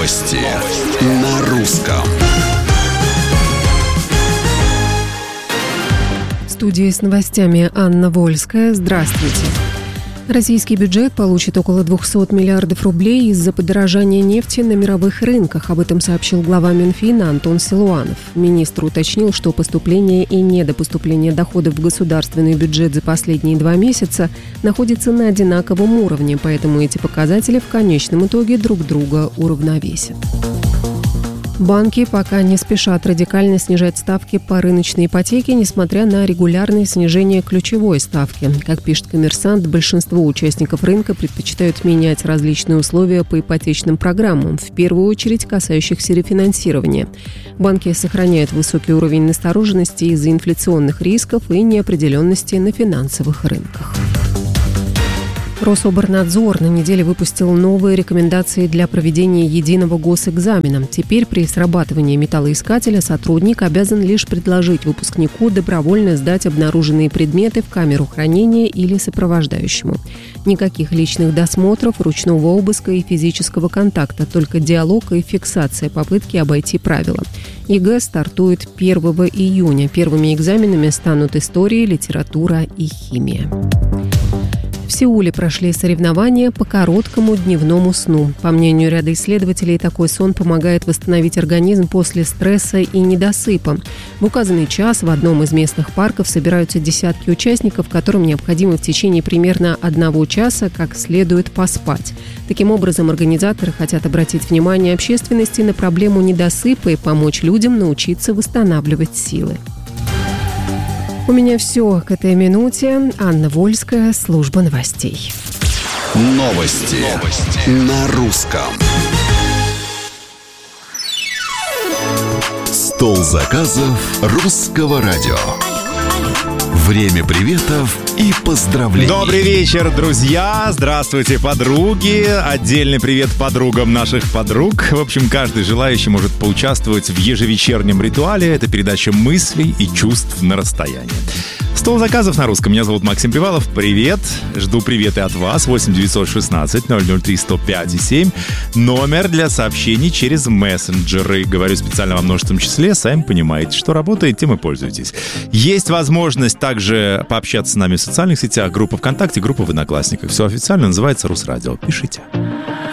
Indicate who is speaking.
Speaker 1: Новости на русском.
Speaker 2: В студии с новостями Анна Вольская. Здравствуйте. Российский бюджет получит около 200 миллиардов рублей из-за подорожания нефти на мировых рынках. Об этом сообщил глава Минфина Антон Силуанов. Министр уточнил, что поступление и недопоступление доходов в государственный бюджет за последние 2 месяца находятся на одинаковом уровне, поэтому эти показатели в конечном итоге друг друга уравновесят. Банки пока не спешат радикально снижать ставки по рыночной ипотеке, несмотря на регулярное снижение ключевой ставки. Как пишет «Коммерсант», большинство участников рынка предпочитают менять различные условия по ипотечным программам, в первую очередь касающихся рефинансирования. Банки сохраняют высокий уровень настороженности из-за инфляционных рисков и неопределенности на финансовых рынках. Рособорнадзор на неделе выпустил новые рекомендации для проведения единого госэкзамена. Теперь при срабатывании металлоискателя сотрудник обязан лишь предложить выпускнику добровольно сдать обнаруженные предметы в камеру хранения или сопровождающему. Никаких личных досмотров, ручного обыска и физического контакта, только диалог и фиксация попытки обойти правила. ЕГЭ стартует 1 июня. Первыми экзаменами станут история, литература и химия. В Сеуле прошли соревнования по короткому дневному сну. По мнению ряда исследователей, такой сон помогает восстановить организм после стресса и недосыпа. В указанный час в одном из местных парков собираются десятки участников, которым необходимо в течение примерно 1 часа как следует поспать. Таким образом, организаторы хотят обратить внимание общественности на проблему недосыпа и помочь людям научиться восстанавливать силы. У меня все к этой минуте. Анна Вольская, служба новостей.
Speaker 1: Новости на русском. Стол заказов русского радио. Время приветов и поздравлений.
Speaker 3: Добрый вечер, друзья! Здравствуйте, подруги! Отдельный привет подругам наших подруг. В общем, каждый желающий может поучаствовать в ежевечернем ритуале. Это передача мыслей и чувств на расстоянии. Стол заказов на русском. Меня зовут Максим Привалов. Привет. Жду приветы от вас. 8-916-003-105-7. Номер для сообщений через мессенджеры. Говорю специально во множественном числе. Сами понимаете, что работает, тем и пользуйтесь. Есть возможность также пообщаться с нами в социальных сетях. Группа ВКонтакте, группа в Одноклассниках. Все официально называется РусРадио. Пишите.